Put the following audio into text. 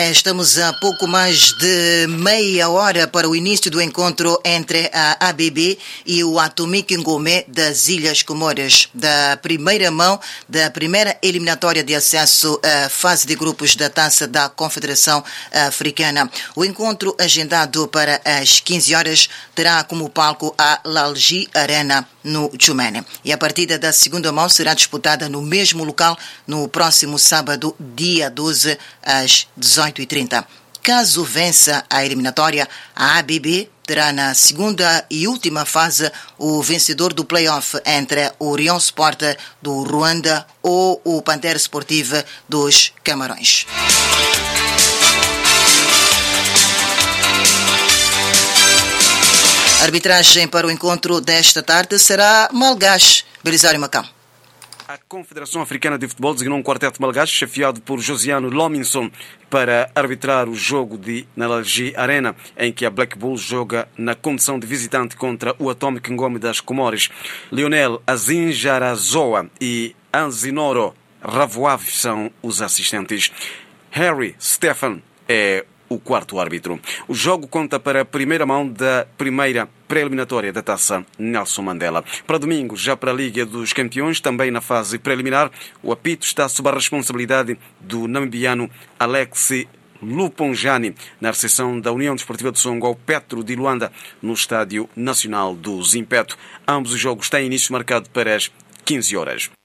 Estamos a pouco mais de meia hora para o início do encontro entre a ABB e o Atomic Ngomé das Ilhas Comores, da primeira mão da primeira eliminatória de acesso à fase de grupos da Taça da Confederação Africana. O encontro, agendado para as 15 horas, terá como palco a Lalji Arena, no Djumene. E a partida da segunda mão será disputada no mesmo local no próximo sábado, dia 12, às 18h30. Caso vença a eliminatória, a ABB terá na segunda e última fase o vencedor do play-off entre o Orion Sport do Ruanda ou o Pantera Sportiva dos Camarões. A arbitragem para o encontro desta tarde será malgache. Belisário Macão. A Confederação Africana de Futebol designou um quarteto malgache chefiado por Josiano Lominson para arbitrar o jogo na Lalji Arena, em que a Black Bull joga na condição de visitante contra o Atomic Ngomé das Comores. Lionel Azinjarazoa e Anzinoro Ravoave são os assistentes. Harry Stephan é o quarto árbitro. O jogo conta para a primeira mão da primeira pré-eliminatória da Taça Nelson Mandela. Para domingo, já para a Liga dos Campeões, também na fase preliminar, o apito está sob a responsabilidade do namibiano Alexi Luponjani, na recepção da União Desportiva de Songo ao Petro de Luanda, no Estádio Nacional do Zimpeto. Ambos os jogos têm início marcado para as 15 horas.